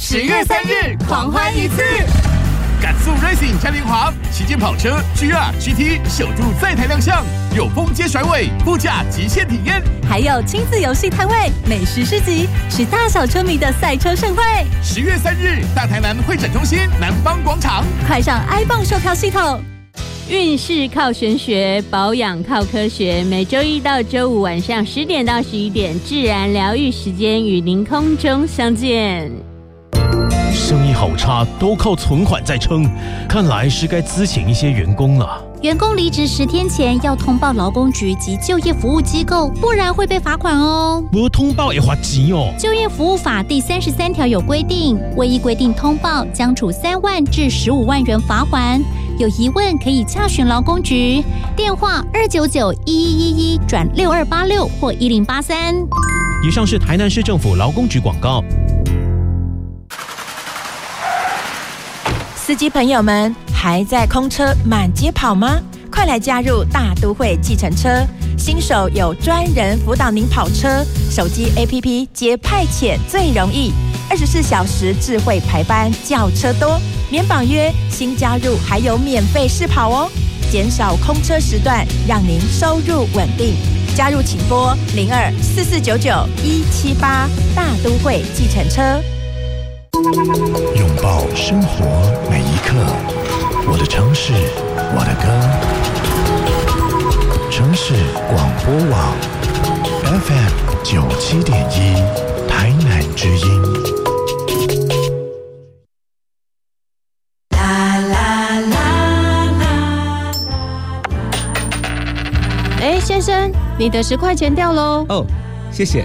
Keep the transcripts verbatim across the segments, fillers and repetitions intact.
十月三日狂欢一次。 赶速 Racing 嘉年华，旗舰跑车 G R G T 首度在台亮相，有风阶甩尾、副驾极限体验， 还有亲子游戏摊位、美食市集，是大小车迷的赛车盛会。 十月三日，大台南会展中心南方广场， 快上 iBon 售票系统。 运势靠玄学，保养靠科学。每周一到周五晚上十点到十一点，自然疗愈时间与您空中相见。 生意好差，都靠存款在撑，看来是该资遣一些员工了。 员工离职十天前要通报劳工局及就业服务机构，不然会被罚款哦。 不通报也罚钱哦。 就业服务法第三十三条有规定，未依规定通报，将处三万至十五万元罚锾。有疑问可以洽询劳工局，电话二九九一一一一转六二八六或一零八三。 以上是台南市政府劳工局广告。 司机朋友们，还在空车满街跑吗？快来加入大都会计程车，新手有专人辅导您跑车，手机 A P P 接派遣最容易，二十四小时智慧排班，叫车多，免绑约，新加入还有免费试跑哦，减少空车时段，让您收入稳定。加入请拨零二四四九九一七八，大都会计程车。 拥抱生活每一刻，我的城市，我的歌。城市广播网 F M 九七点一，台南之音。 啦啦啦啦！ 哎，先生，你的十块钱掉喽。 哦，谢谢。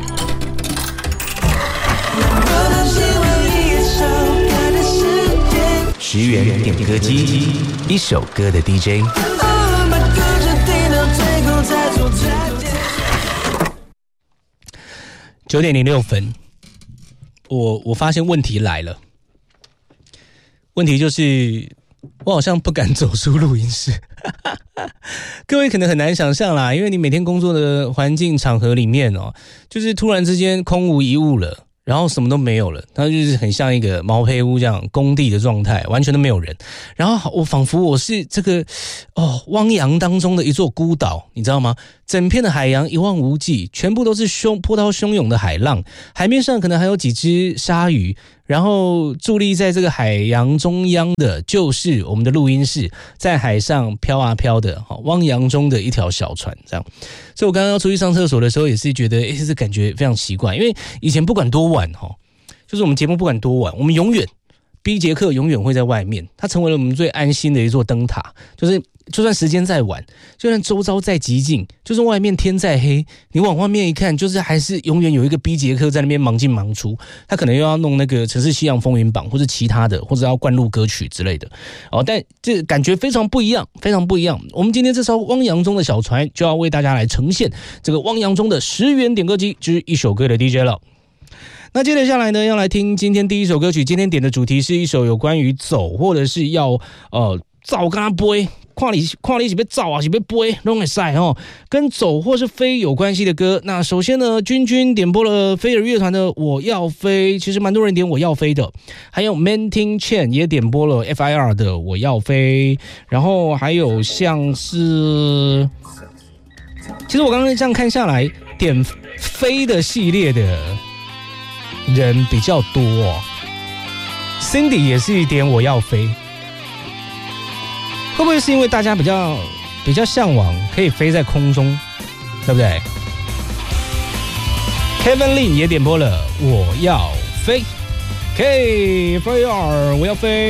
十元点歌机，一首歌的 D J。九点零六分，我我发现问题来了。问题就是我好像不敢走出录音室。各位可能很难想象啦，因为你每天工作的环境场合里面哦，就是突然之间空无一物了。然后什么都没有了，它就是很像一个毛坯屋这样工地的状态，完全都没有人。然后我仿佛我是这个哦汪洋当中的一座孤岛，你知道吗？整片的海洋一望无际，全部都是汹波涛汹涌的海浪，海面上可能还有几只鲨鱼。然后伫立在这个海洋中央的，就是我们的录音室，在海上飘啊飘的，汪洋中的一条小船，这样。所以我刚刚要出去上厕所的时候，也是觉得，哎，这感觉非常奇怪，因为以前不管多晚，就是我们节目不管多晚，我们永远 B 节课永远会在外面，它成为了我们最安心的一座灯塔，就是就算时间再晚，就算周遭再寂静，就算外面天再黑，你往外面一看，就是还是永远有一个 B 节课在那边忙进忙出，他可能又要弄那个城市西洋风云榜，或是其他的，或者要灌录歌曲之类的哦，但这感觉非常不一样，非常不一样。我们今天这艘汪洋中的小船，就要为大家来呈现这个汪洋中的十元点歌机之一首歌的 D J 了。那接着下来呢，要来听今天第一首歌曲。今天点的主题是一首有关于走，或者是要呃走跟他飞，看你看你是要走啊，是要飞，都可以赛哦。跟走或是飞有关系的歌。那首先呢，君君点播了飞儿乐团的《我要飞》，其实蛮多人点《我要飞》的。还有 Manting Chen 也点播了 F I R 的《我要飞》，然后还有像是，其实我刚刚这样看下来，点飞的系列的人比较多哦。Cindy 也是一点我要飞，会不会是因为大家比较比较向往可以飞在空中，对不对 ？Kevin Lin 也点播了我要飞 ，K F I R 我要飞。